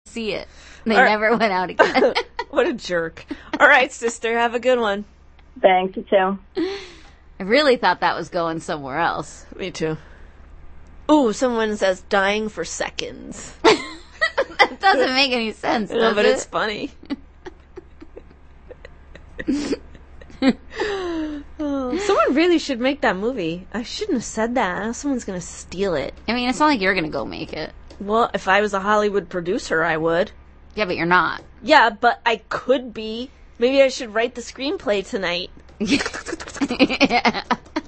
see it. They All right. never went out again. What a jerk. All right, sister, have a good one. Thanks, you too. I really thought that was going somewhere else. Me too. Ooh, someone says dying for seconds. That doesn't make any sense, No, does but it? it's funny. Oh, someone really should make that movie. I shouldn't have said that. Now someone's going to steal it. I mean, it's not like you're going to go make it. Well, if I was a Hollywood producer, I would. Yeah, but you're not. Yeah, but I could be. Maybe I should write the screenplay tonight. Yeah.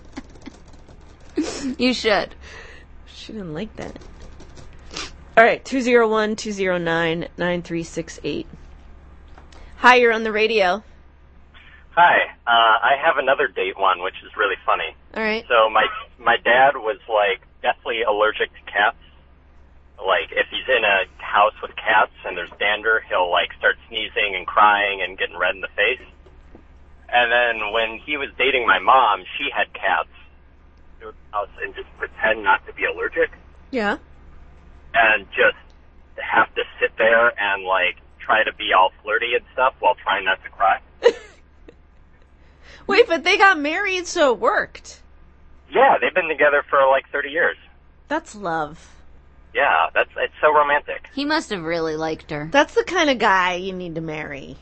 You should. She didn't like that. All right, 201-209-9368. Hi, you're on the radio. Hi, I have another date one, which is really funny. All right. So my dad was like deathly allergic to cats. Like if he's in a house with cats and there's dander, he'll like start sneezing and crying and getting red in the face. And then when he was dating my mom, she had cats. Go to the house and just pretend not to be allergic, Yeah. and just have to sit there and like try to be all flirty and stuff while trying not to cry. Wait, but they got married, so it worked. Yeah, they've been together for like 30 years. That's love. Yeah, it's so romantic. He must have really liked her. That's the kind of guy you need to marry.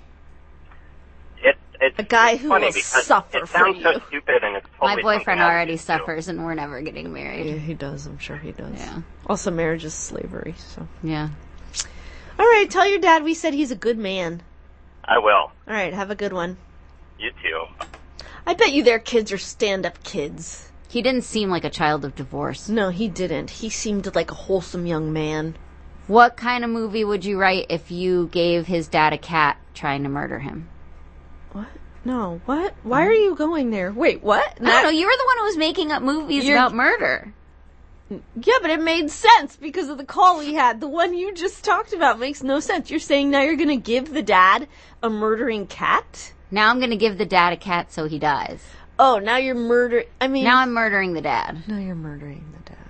It's A guy it's who funny will because suffer it for sounds so you. stupid, and it's totally My boyfriend something I already would do. suffers, and we're never getting married. Yeah, he does. I'm sure he does. Yeah. Also, marriage is slavery, so. Yeah. All right, tell your dad we said he's a good man. I will. All right, have a good one. You too. I bet you their kids are stand-up kids. He didn't seem like a child of divorce. No, he didn't. He seemed like a wholesome young man. What kind of movie would you write if you gave his dad a cat trying to murder him? What? No, what? Why are you going there? Wait, what? I don't know. You were the one who was making up movies about murder. Yeah, but it made sense because of the call we had. The one you just talked about makes no sense. You're saying now you're going to give the dad a murdering cat? Now I'm going to give the dad a cat so he dies. Oh, now you're Now I'm murdering the dad. Now you're murdering the dad.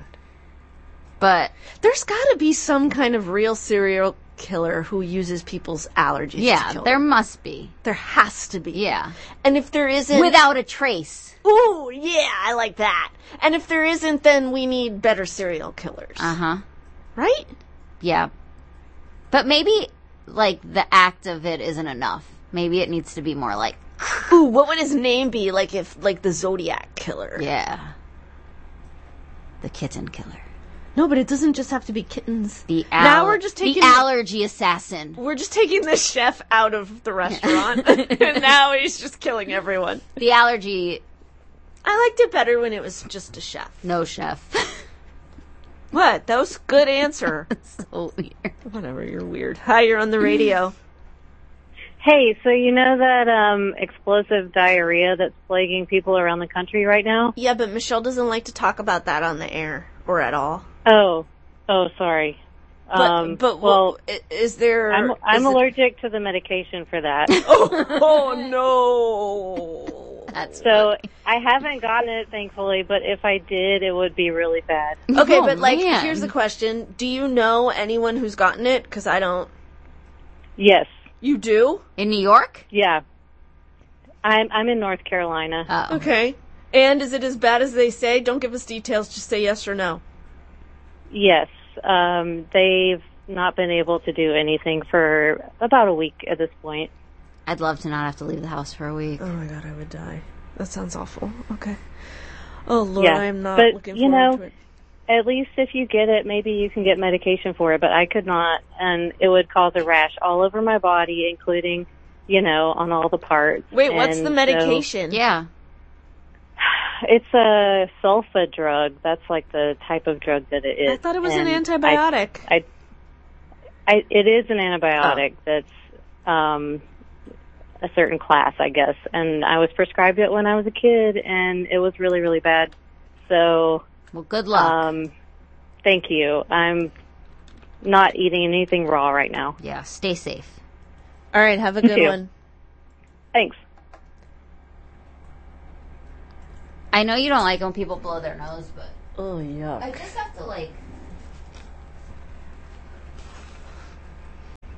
But There's got to be some kind of real serial killer who uses people's allergies to yeah, kill there them. must be. There has to be. Yeah. And if there isn't... Without a trace. Ooh, yeah, I like that. And if there isn't, then we need better serial killers. Uh-huh. Right? Yeah. But maybe, like, the act of it isn't enough. Maybe it needs to be more like, Ooh, what would his name be? Like the Zodiac Killer. yeah. The kitten killer. No, but it doesn't just have to be kittens. Now we're just taking the allergy assassin. We're just taking the chef out of the restaurant, and now he's just killing everyone. The allergy, I liked it better when it was just a chef. no chef. What? That was a good answer. So weird. Whatever, you're weird. Hi, you're on the radio. Hey, so you know that explosive diarrhea that's plaguing people around the country right now? Yeah, but Michelle doesn't like to talk about that on the air, or at all. Oh, sorry. But well, is there... I'm allergic to the medication for that. Oh no! That's So I haven't gotten it, thankfully, but if I did, it would be really bad. Okay, Oh, but like, man. here's the question. Do you know anyone who's gotten it? Because I don't. Yes. You do? in New York? Yeah. I'm in North Carolina. Oh. Okay. And is it as bad as they say? Don't give us details, just say yes or no. Yes. They've not been able to do anything for about a week at this point. I'd love to not have to leave the house for a week. Oh my god, I would die. That sounds awful. Okay. Oh lord, Yeah, I am not but, looking you forward know, to it. At least if you get it, maybe you can get medication for it, but I could not, and it would cause a rash all over my body, including, on all the parts. Wait, what's And the so- medication? Yeah. It's a sulfa drug. That's like the type of drug that it is. I thought it was And an antibiotic. It is an antibiotic that's a certain class, I guess. And I was prescribed it when I was a kid, and it was really, really bad. So, Well, good luck. thank you. I'm not eating anything raw right now. Yeah, stay safe. All right, have a good too. one. Thanks. I know you don't like when people blow their nose, but Oh, yuck. I just have to, like,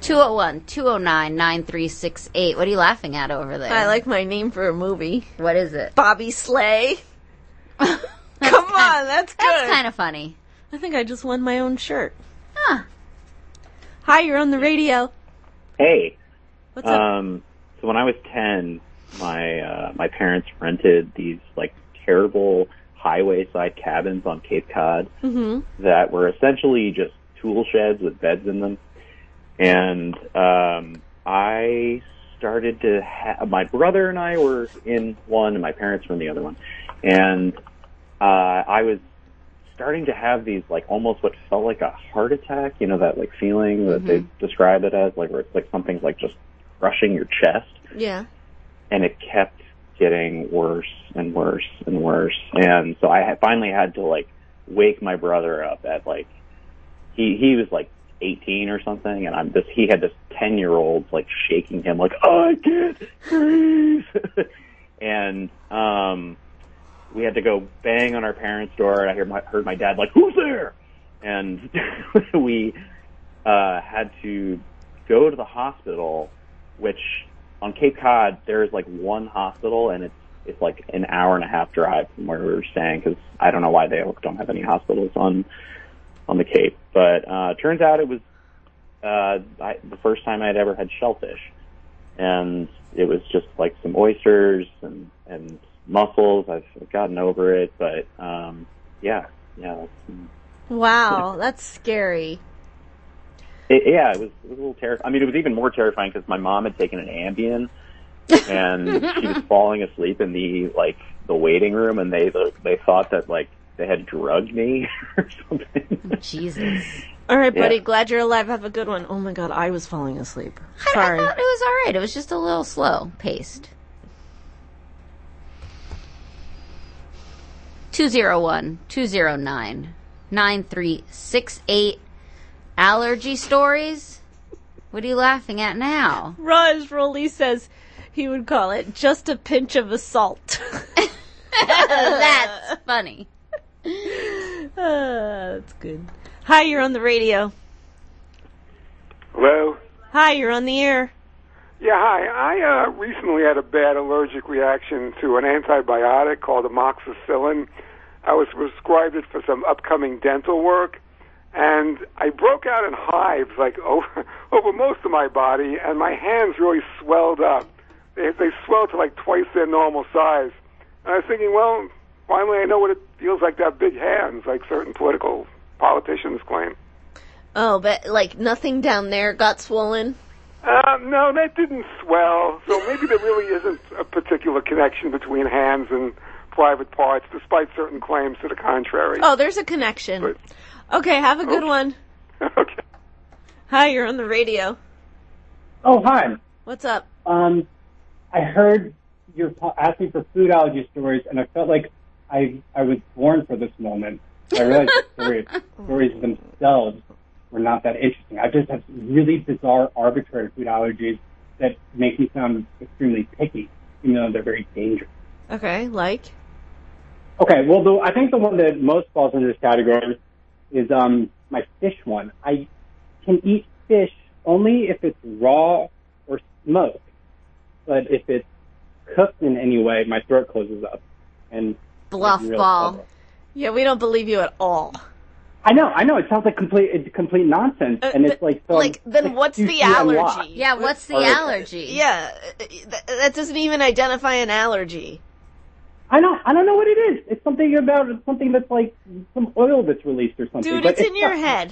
201-209-9368. What are you laughing at over there? I like my name for a movie. What is it? Bobby Slay. Come on, that's good. That's kind of funny. I think I just won my own shirt. Huh. Hi, you're on the radio. Hey. What's up? So when I was 10, my parents rented these like terrible highway side cabins on Cape Cod that were essentially just tool sheds with beds in them. And I started to my brother and I were in one and my parents were in the other one. And I was starting to have these like almost what felt like a heart attack, you know, that like feeling that they describe it as, like where it's like something's like just crushing your chest. Yeah. And it kept getting worse and worse and worse. And so I finally had to like wake my brother up at like, he was like 18 or something, and he had this 10-year-old like shaking him like, I can't breathe. And we had to go bang on our parents' door. I heard my dad like, who's there? And we had to go to the hospital, which on Cape Cod there is like one hospital, and it's like an hour and a half drive from where we were staying, because I don't know why they don't have any hospitals on the Cape. But turns out it was the first time I'd ever had shellfish, and it was just like some oysters and mussels. I've gotten over it, but yeah. Wow, that's scary. It was a little terrifying. I mean, it was even more terrifying because my mom had taken an Ambien, and she was falling asleep in the waiting room, and they thought that like they had drugged me or something. Jesus. All right, buddy. Yeah. Glad you're alive. Have a good one. Oh my God, I was falling asleep. Sorry. I thought it was all right. It was just a little slow paced. 201-209-9368. Allergy stories? What are you laughing at now? Raj Rowley says he would call it just a pinch of assault. That's funny. That's good. Hi, you're on the radio. Hello? Hi, you're on the air. Yeah, hi. I recently had a bad allergic reaction to an antibiotic called amoxicillin. I was prescribed it for some upcoming dental work, and I broke out in hives like over most of my body, and my hands really swelled up. They swelled to like twice their normal size. And I was thinking, well, finally I know what it feels like to have big hands, like certain political politicians claim. Oh, but like nothing down there got swollen? No, that didn't swell. So maybe there really isn't a particular connection between hands and private parts, despite certain claims to the contrary. Oh, there's a connection. But, okay, have a good one. Okay. Hi, you're on the radio. Oh, hi. What's up? I heard you're asking for food allergy stories, and I felt like I was born for this moment. I realized the stories themselves were not that interesting. I just have really bizarre, arbitrary food allergies that make me sound extremely picky, even though they're very dangerous. Okay, like? Okay, well, I think the one that most falls into this category is my fish one. I can eat fish only if it's raw or smoked, but if it's cooked in any way, my throat closes up. And bluff ball. Trouble. Yeah, we don't believe you at all. I know. It sounds like complete nonsense, and it's like so. Then what's the allergy? Yeah, what's the allergy? Yeah, that doesn't even identify an allergy. I don't know what it is. It's something that's like some oil that's released or something. Dude, it's in your head.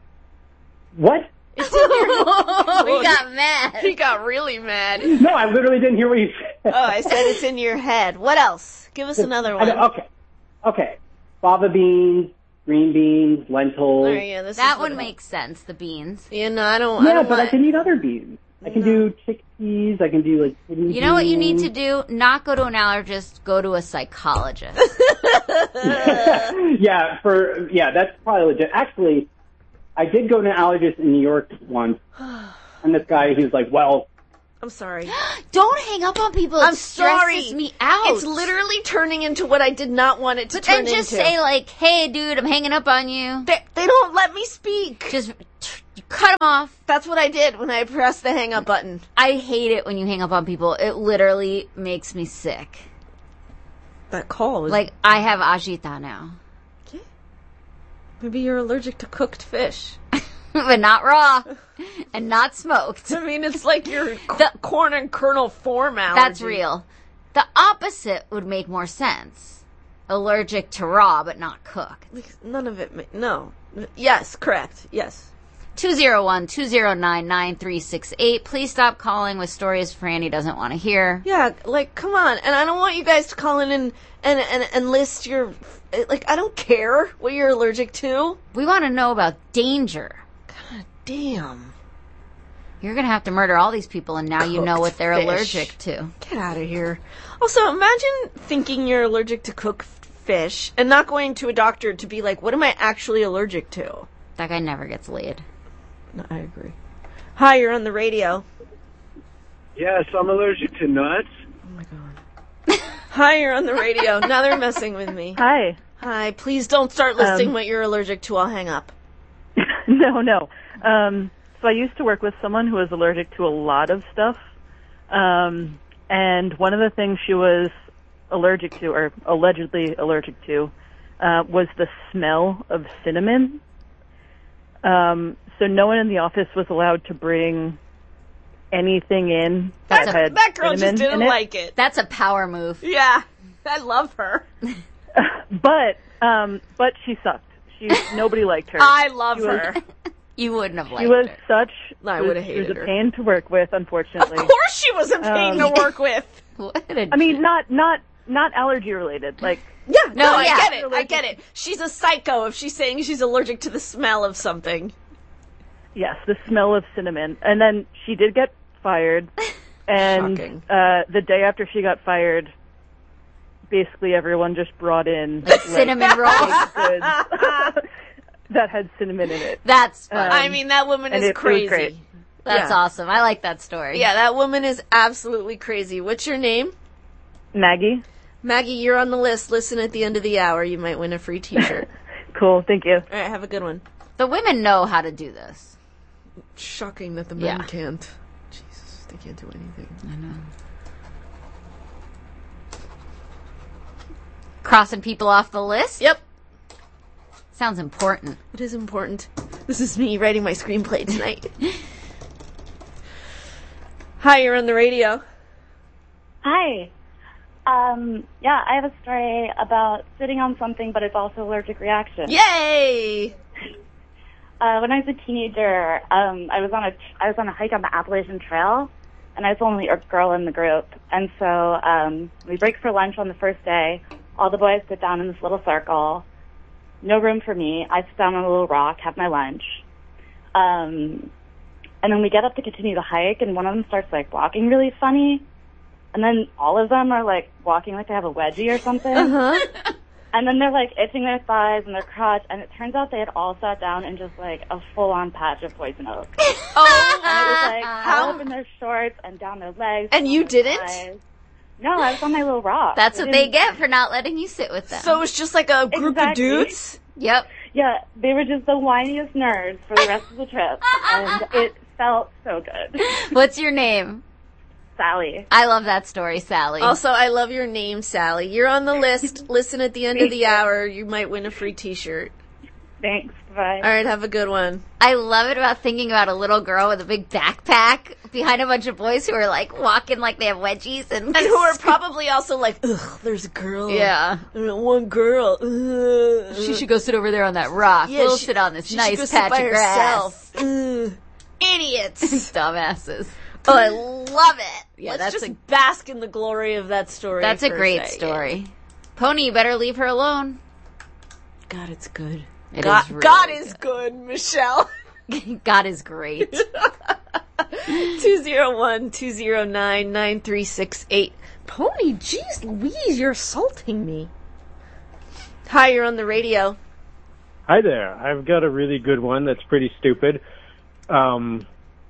What? It's in your We got mad. He got really mad. No, I literally didn't hear what you said. Oh, I said it's in your head. What else? Give us another one. Okay. Fava beans, green beans, lentils. Oh, yeah, that one makes sense, the beans. Yeah, no, I don't but I can eat other beans. I can do chickpeas. I can do like kidney beans. You know what you need to do? Not go to an allergist. Go to a psychologist. That's probably legit. Actually, I did go to an allergist in New York once, and this guy, he was like, well, I'm sorry. Don't hang up on people. It I'm sorry. stresses me out. It's literally turning into what I did not want it to But turn then just into. say like, "Hey, dude, I'm hanging up on you." They don't let me speak. Just you cut them off. That's what I did when I pressed the hang up button. I hate it when you hang up on people. It literally makes me sick. That call was Like, I have agita now. maybe you're allergic to cooked fish. But not raw. And not smoked. I mean, it's like your The- corn and kernel form allergy. That's real. The opposite would make more sense. Allergic to raw, but not cooked. Like, none of it. No. Yes, correct. Yes. 201-209-9368. Please stop calling with stories Franny doesn't want to hear. Yeah, like, come on. And I don't want you guys to call in and list your... Like, I don't care what you're allergic to. We want to know about danger. God damn. You're going to have to murder all these people, and now you know what they're fish. allergic to. Get out of here. Also, imagine thinking you're allergic to cooked fish and not going to a doctor to be like, what am I actually allergic to? That guy never gets laid. No, I agree. Hi, you're on the radio. Yes, I'm allergic to nuts. Oh my god. Hi, you're on the radio. Now they're messing with me. Hi. Hi, please don't start listing what you're allergic to. I'll hang up. No. So I used to work with someone who was allergic to a lot of stuff. And one of the things she was allergic to, or allegedly allergic to, was the smell of cinnamon. So no one in the office was allowed to bring anything in that had That girl cinnamon just didn't in it. like it. That's a power move. Yeah, I love her. But she sucked. Nobody liked her. I love She was- her. You wouldn't have liked She was her. such. I she was- would've She was hated a her. pain to work with, unfortunately. Of course she was a pain to work with. What a I mean, not allergy related. Like, Yeah, no, yeah. I get it. She's a psycho if she's saying she's allergic to the smell of something. yes, the smell of cinnamon. And then she did get fired. And Shocking. the day after she got fired, basically everyone just brought in cinnamon rolls. goods that had cinnamon in it. That's fun. I mean, that woman and is it was crazy. great. That's yeah. awesome. I like that story. Yeah, that woman is absolutely crazy. What's your name? Maggie? Maggie, you're on the list. Listen at the end of the hour. You might win a free t-shirt. Cool, thank you. All right, have a good one. The women know how to do this. Shocking that the men Yeah. can't. Jesus, they can't do anything. I know. Crossing people off the list? Yep, Sounds important. it is important. This is me writing my screenplay tonight. Hi, you're on the radio. Hi. Yeah, I have a story about sitting on something, but it's also allergic reaction. Yay! When I was a teenager, I was on a hike on the Appalachian Trail, and I was the only girl in the group. And so we break for lunch on the first day. All the boys sit down in this little circle. No room for me. I sit down on a little rock, have my lunch. And then we get up to continue the hike, and one of them starts, like, walking really funny. And then all of them are, like, walking like they have a wedgie or something. Uh-huh. And then they're, like, itching their thighs and their crotch, and it turns out they had all sat down in just, like, a full-on patch of poison oak. Oh, And it was, like, all up in their shorts and down their legs. And you down their didn't? thighs. No, I was on my little rock. That's They what they didn't- get for not letting you sit with them. so it's just like a group of Exactly. dudes? Yep. Yeah, they were just the whiniest nerds for the rest of the trip, and it felt so good. What's your name? Sally. I love that story, Sally. Also, I love your name, Sally. You're on the list. Listen at the end of the hour. You might win a free t-shirt. Thanks. Bye. All right, have a good one. I love it about thinking about a little girl with a big backpack behind a bunch of boys who are like walking like they have wedgies and And who are probably also like, ugh, there's a girl. yeah. One girl. Ugh. She should go sit over there on that rock. Yeah, we'll she- sit on this she should go nice sit patch by of grass. herself. Ugh. Idiots. Dumbasses. Oh, I love it. Yeah, Let's that's just bask in the glory of that story. That's a for great second. story. Pony, you better leave her alone. God, it's good. It God, is really God is good, Michelle. God is great. 201-209-9368. Pony, jeez Louise, you're assaulting me. Hi, you're on the radio. Hi there. I've got a really good one that's pretty stupid.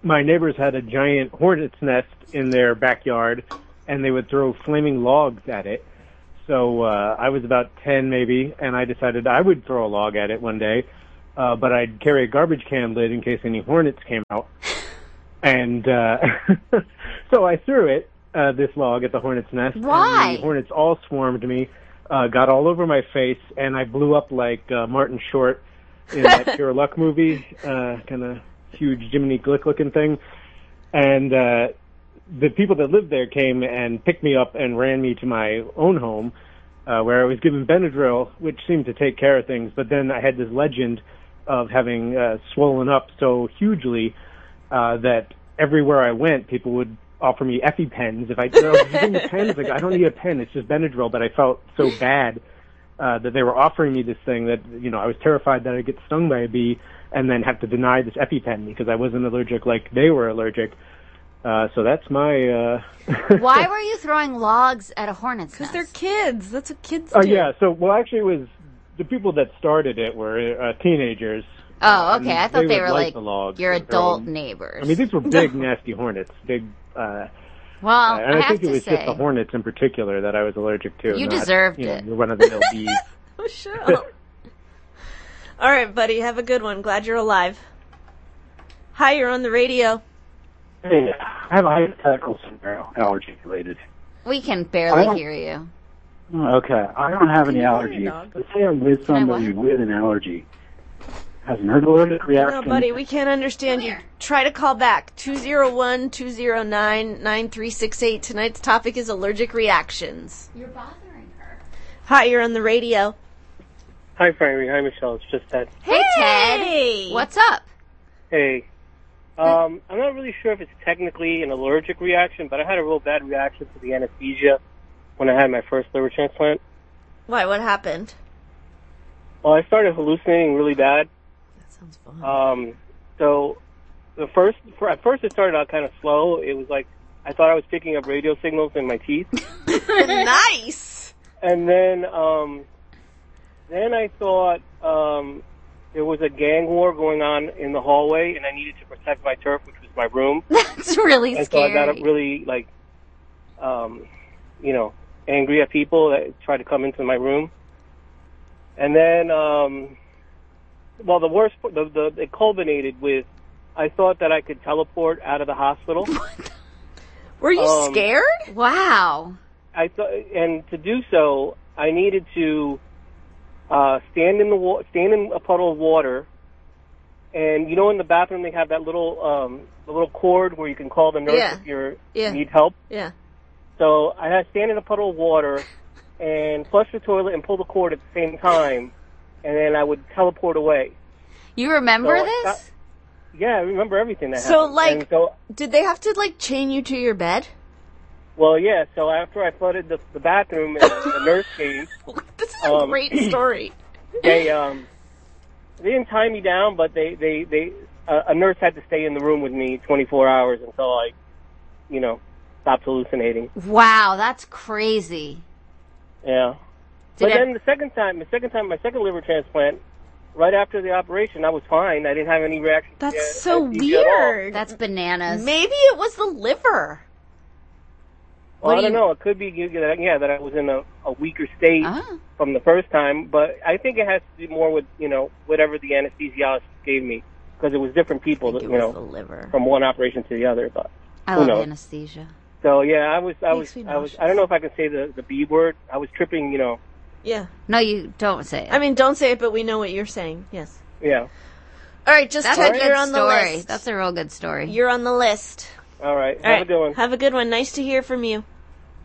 my neighbors had a giant hornet's nest in their backyard, and they would throw flaming logs at it. So I was about 10 maybe, and I decided I would throw a log at it one day, but I'd carry a garbage can lid in case any hornets came out. And so I threw it, this log, at the hornet's nest. Why? And the hornets all swarmed me, got all over my face, and I blew up like Martin Short in that Pure Luck movie, kind of huge Jiminy Glick-looking thing. And the people that lived there came and picked me up and ran me to my own home, where I was given Benadryl, which seemed to take care of things. But then I had this legend of having swollen up so hugely that everywhere I went, people would offer me EpiPens. If I give me pens, like, I don't need a pen, it's just Benadryl. But I felt so bad that they were offering me this thing that, I was terrified that I'd get stung by a bee and then have to deny this EpiPen because I wasn't allergic like they were allergic. So that's my... Why were you throwing logs at a hornet's nest? Because they're kids. That's what kids Oh, do. yeah. So, well, actually, it was the people that started it were teenagers. Oh, okay. I thought they would were light like the logs your and throw adult them. neighbors. I mean, these were big, nasty hornets. Big. Well, and I have think it to was say, just the hornets in particular that I was allergic to. you not, deserved it. it. One of the little bees. Oh, shut up. All right, buddy. Have a good one. Glad you're alive. Hi, you're on the radio. Hey, I have a hypothetical scenario, allergy related. We can I barely don't- hear you. Okay, I don't have any Can you hear allergies. me, dog? Let's say I'm with somebody with an allergy. Has an allergic reaction. No, buddy, we can't understand you. Try to call back. 201-209-9368. Tonight's topic is allergic reactions. You're bothering her. Hi, you're on the radio. Hi, Frankie. Hi, Michelle. It's just Ted. Hey, Ted. What's up? Hey. I'm not really sure if it's technically an allergic reaction, but I had a real bad reaction to the anesthesia when I had my first liver transplant. Why? What happened? Well, I started hallucinating really bad. That sounds fun. So at first it started out kind of slow. It was like I thought I was picking up radio signals in my teeth. Nice. And then I thought there was a gang war going on in the hallway, and I needed to protect my turf, which was my room. That's really and scary. so I got really angry at people that tried to come into my room. And then, the worst, it culminated with, I thought that I could teleport out of the hospital. Were you scared? Wow. I thought, and to do so, I needed to stand in a puddle of water, and in the bathroom they have that little cord where you can call the nurse if you need help. Yeah. So I had to stand in a puddle of water and flush the toilet and pull the cord at the same time, and then I would teleport away. You remember So this? Yeah, I remember everything that So, happened. And so, did they have to, chain you to your bed? well, yeah, so after I flooded the bathroom and the nurse came... This is a great story. They didn't tie me down, but a nurse had to stay in the room with me 24 hours until I, stopped hallucinating. Wow, that's crazy. Yeah. Then my second liver transplant, right after the operation, I was fine. I didn't have any reaction. That's so anesthesia at all. weird. That's bananas. Maybe it was the liver. Well, I don't know. It could be, that I was in a weaker state from the first time, but I think it has to do more with, whatever the anesthesiologist gave me, because it was different people, the liver. from one operation to the other. But I who love knows? anesthesia. So yeah, I was. Makes me nauseous. I don't know if I can say the B word. I was tripping. Yeah. No, you don't say it. I mean, don't say it, but we know what you're saying. Yes. Yeah. All right, just That's Ted, a good you're on the story. list. That's a real good story. You're on the list. All right. All Have right. a good one. Have a good one. Nice to hear from you.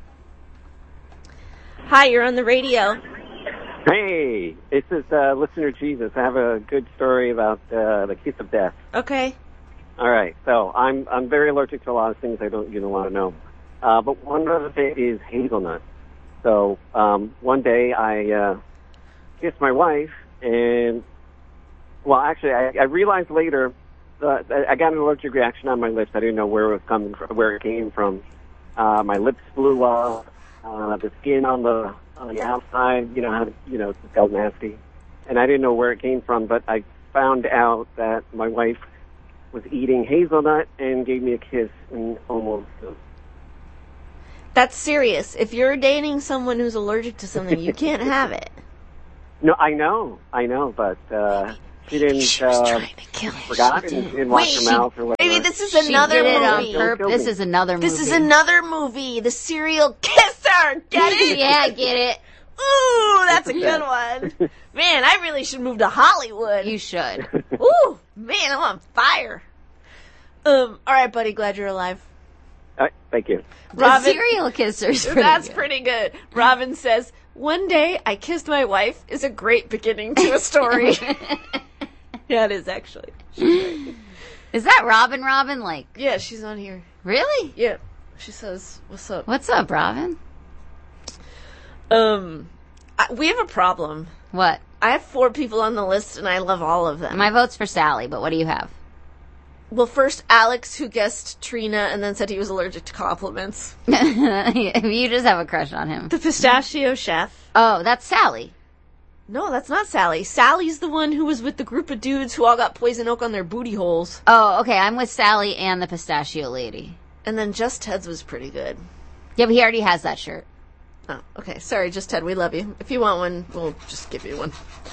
Hi, you're on the radio. Hey, this is Listener Jesus. I have a good story about the kiss of death. Okay. All right, so I'm very allergic to a lot of things I don't want to know. But one of them is hazelnut. So one day I kissed my wife, and actually I realized later that I got an allergic reaction on my lips. I didn't know where it was coming from, where it came from. My lips blew off. The skin on the outside, it felt nasty, and I didn't know where it came from. But I found out that my wife was eating hazelnut and gave me a kiss and almost. That's serious. If you're dating someone who's allergic to something, you can't have it. No, I know, but she didn't. Forgot and washed her mouth or whatever. Maybe this is another movie. This is another movie. This is another movie. The Serial Kisser. Get it? Yeah, get it. Ooh, that's a good one. Man, I really should move to Hollywood. You should. Ooh, man, I'm on fire. All right, buddy. Glad you're alive. All right, thank you. The Serial Kisser's pretty That's good. pretty good. Robin says, "One day I kissed my wife" is a great beginning to a story. Yeah, it is actually. Is that Robin? Like, yeah, she's on here. Really? Yeah. She says, "What's up?" What's up, Robin? We have a problem. What? I have 4 people on the list, and I love all of them. My vote's for Sally, but what do you have? Well, first, Alex, who guessed Trina and then said he was allergic to compliments. You just have a crush on him. The pistachio chef. Oh, that's Sally. No, that's not Sally. Sally's the one who was with the group of dudes who all got poison oak on their booty holes. Oh, okay. I'm with Sally and the pistachio lady. And then Just Ted's was pretty good. Yeah, but he already has that shirt. Oh, okay. Sorry, Just Ted. We love you. If you want one, we'll just give you one.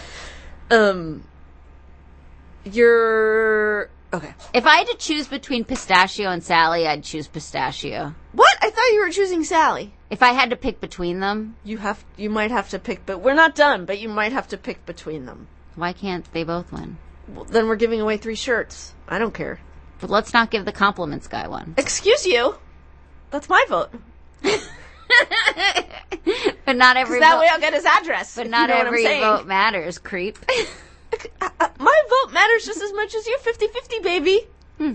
You're... Okay. If I had to choose between pistachio and Sally, I'd choose pistachio. What? I thought you were choosing Sally. If I had to pick between them... You might have to pick, but we're not done, but you might have to pick between them. Why can't they both win? Well, then we're giving away 3 shirts. I don't care. But let's not give the compliments guy one. Excuse you. That's my vote. But not every that way I'll get his address. But not every vote matters, creep. My vote matters just as much as you. 50-50, baby.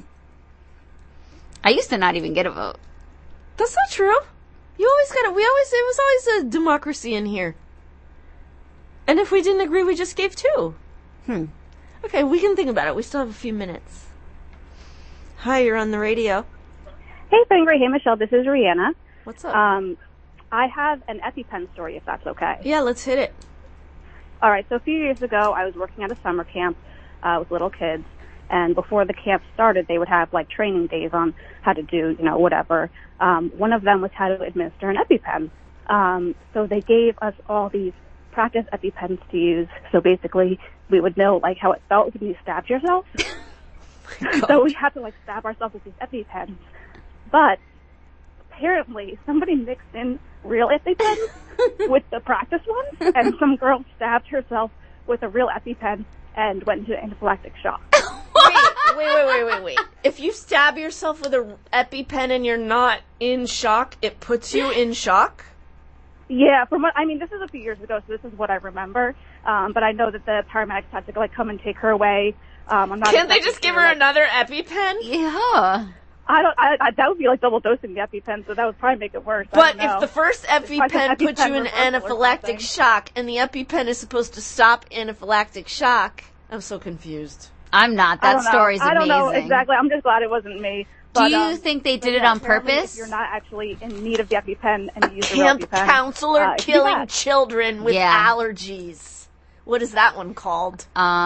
I used to not even get a vote. That's not true. You always got it. It was always a democracy in here. And if we didn't agree, we just gave 2. Okay, we can think about it. We still have a few minutes. Hi, you're on the radio. Hey, Fangry. Hey, Michelle. This is Rihanna. What's up? I have an EpiPen story, if that's okay. Yeah, let's hit it. All right, so a few years ago, I was working at a summer camp with little kids, and before the camp started, they would have, like, training days on how to do, whatever. One of them was how to administer an EpiPen. So they gave us all these practice EpiPens to use, so basically we would know, like, how it felt when you stabbed yourself. So we had to, like, stab ourselves with these EpiPens. But apparently somebody mixed in real EpiPens with the practice ones, and some girl stabbed herself with a real EpiPen and went into anaphylactic shock. Wait. If you stab yourself with an EpiPen and you're not in shock, it puts you in shock? Yeah, this is a few years ago, so this is what I remember. But I know that the paramedics had to, like, come and take her away. Can't they just give her another EpiPen? Yeah. That would be like double dosing the EpiPen, so that would probably make it worse. But if the first EpiPen puts you in anaphylactic shock, and the EpiPen is supposed to stop anaphylactic shock, I'm so confused. I'm not. That story's amazing. I don't know exactly. I'm just glad it wasn't me. But, do you think they did it on purpose? If you're not actually in need of the EpiPen and you use the real Camp EpiPen, counselor killing children with allergies. What is that one called?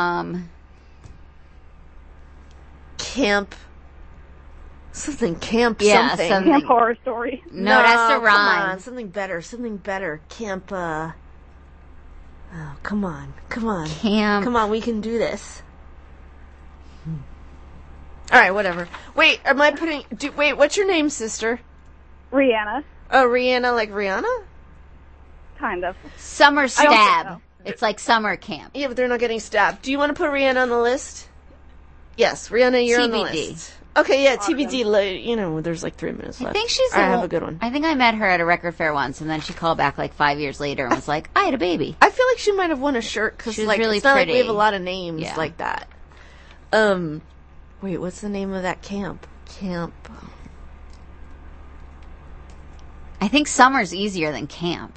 Camp. Something camp something. Camp horror story. No, that's the rhyme. Come on, something better. Camp, oh, come on. Camp. Come on, we can do this. Alright, whatever. Wait, what's your name, sister? Rihanna. Oh, Rihanna, like Rihanna? Kind of. Summer stab. It's like summer camp. Yeah, but they're not getting stabbed. Do you want to put Rihanna on the list? Yes, Rihanna, you're on the list. Okay, yeah, awesome. TBD, there's like 3 minutes left. I think she's I have a good one. I think I met her at a record fair once, and then she called back like 5 years later and was like, I had a baby. I feel like she might have won a shirt, because like, really it's not pretty. Like we have a lot of names like that. Wait, what's the name of that camp? I think summer's easier than camp.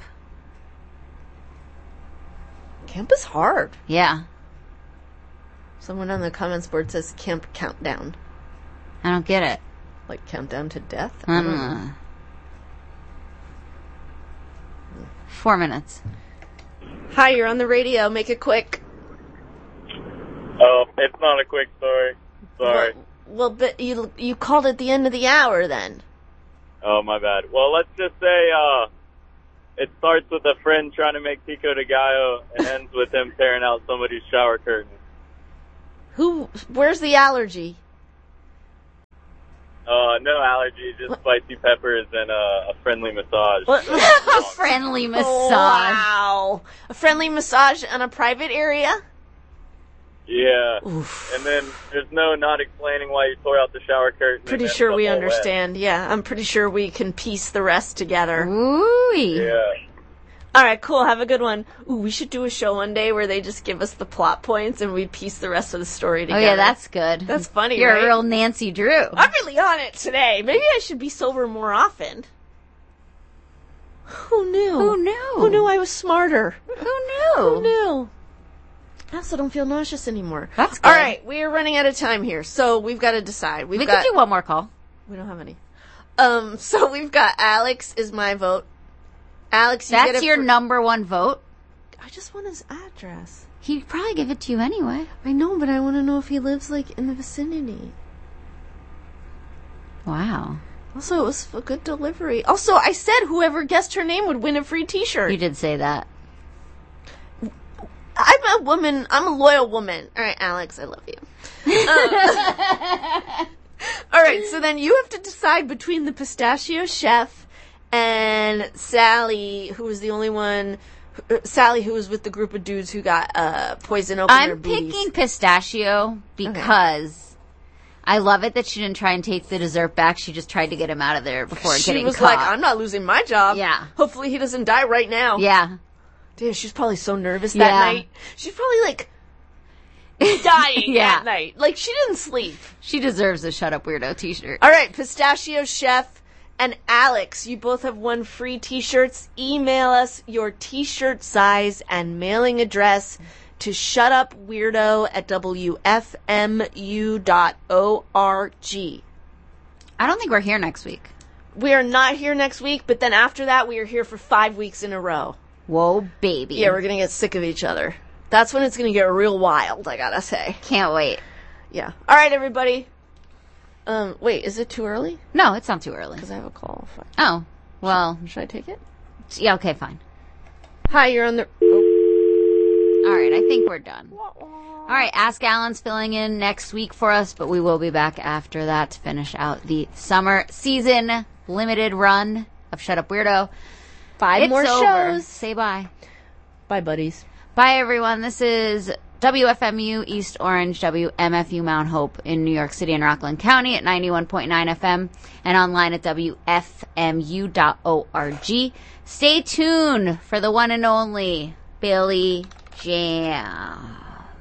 Camp is hard. Yeah. Someone on the comments board says Camp Countdown. I don't get it. Like countdown to death? I don't know. 4 minutes. Hi, you're on the radio. Make it quick. Oh, it's not a quick story. Sorry. Well, but you called at the end of the hour then. Oh, my bad. Well, let's just say it starts with a friend trying to make pico de gallo and ends with him tearing out somebody's shower curtain. Where's the allergy? No allergy, just spicy peppers and a friendly massage. A friendly massage. Oh, wow. A friendly massage in a private area? Yeah. Oof. And then there's no not explaining why you tore out the shower curtain. Pretty sure we understand. Yeah, I'm pretty sure we can piece the rest together. Ooh. Yeah. All right, cool. Have a good one. Ooh, we should do a show one day where they just give us the plot points and we piece the rest of the story together. Oh, yeah, that's good. That's funny, You're right? a real Nancy Drew. I'm really on it today. Maybe I should be sober more often. Who knew? Who knew? Who knew I was smarter? Who knew? Who knew? I also don't feel nauseous anymore. That's good. All right, we are running out of time here, so we've got to decide. We can do one more call. We don't have any. So we've got Alex is my vote. Alex, you That's your number one vote? I just want his address. He'd probably give it to you anyway. I know, but I want to know if he lives, like, in the vicinity. Wow. Also, it was a good delivery. Also, I said whoever guessed her name would win a free t-shirt. You did say that. I'm a woman. I'm a loyal woman. All right, Alex, I love you. All right, so then you have to decide between the Pistachio Chef and Sally, who was the only one... Sally, who was with the group of dudes who got poison open their I'm booties. picking Pistachio because I love it that she didn't try and take the dessert back. She just tried to get him out of there before getting caught. She was like, I'm not losing my job. Yeah. Hopefully he doesn't die right now. Yeah. Damn, she's probably so nervous that night. She's probably, like, dying that night. Like, she didn't sleep. She deserves a Shut Up Weirdo t-shirt. All right, Pistachio Chef and Alex, you both have won free t-shirts. Email us your t-shirt size and mailing address to shutupweirdo@wfmu.org. I don't think we're here next week. We are not here next week, but then after that, we are here for 5 weeks in a row. Whoa, baby. Yeah, we're going to get sick of each other. That's when it's going to get real wild, I gotta say. Can't wait. Yeah. All right, everybody. Wait, is it too early? No, it's not too early. Because I have a call. Oh, well. Should I take it? Yeah, okay, fine. Hi, you're on the... All right, I think we're done. All right, Ask Alan's filling in next week for us, but we will be back after that to finish out the summer season limited run of Shut Up Weirdo. 5 more shows. Say bye. Bye, buddies. Bye, everyone. This is WFMU East Orange, WMFU Mount Hope in New York City and Rockland County at 91.9 FM and online at WFMU.org. Stay tuned for the one and only Billy Jam.